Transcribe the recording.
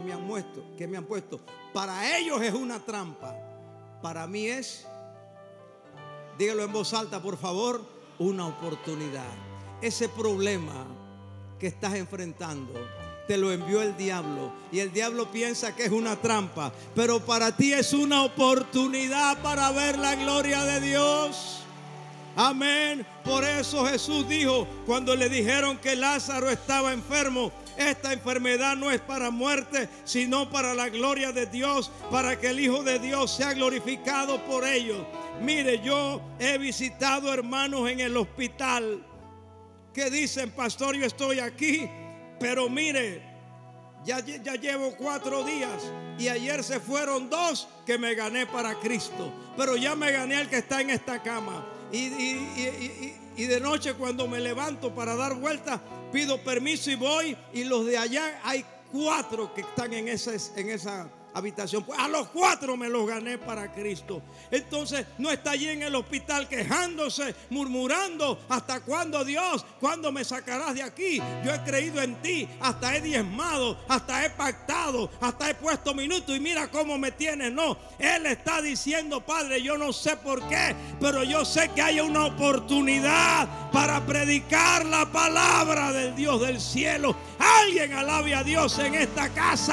me han puesto. Para ellos es una trampa. Para mí es, dígalo en voz alta por favor, una oportunidad. Ese problema que estás enfrentando te lo envió el diablo, y el diablo piensa que es una trampa, pero para ti es una oportunidad para ver la gloria de Dios. Amén. Por eso Jesús dijo, cuando le dijeron que Lázaro estaba enfermo: esta enfermedad no es para muerte, sino para la gloria de Dios, para que el Hijo de Dios sea glorificado por ellos. Mire, yo he visitado hermanos en el hospital que dicen: pastor, yo estoy aquí, pero mire, ya llevo 4 días y ayer se fueron 2 que me gané para Cristo, pero ya me gané al que está en esta cama. Y de noche, cuando me levanto para dar vueltas, pido permiso y voy, y los de allá hay 4 que están en esa habitación. Pues a los 4 me los gané para Cristo. Entonces no está allí en el hospital quejándose, murmurando: ¿hasta cuándo, Dios? ¿Cuándo me sacarás de aquí? Yo he creído en ti, hasta he diezmado, hasta he pactado, hasta he puesto minutos y mira cómo me tienes. No, él está diciendo: Padre, yo no sé por qué, pero yo sé que hay una oportunidad para predicar la palabra del Dios del cielo. Alguien alabe a Dios en esta casa.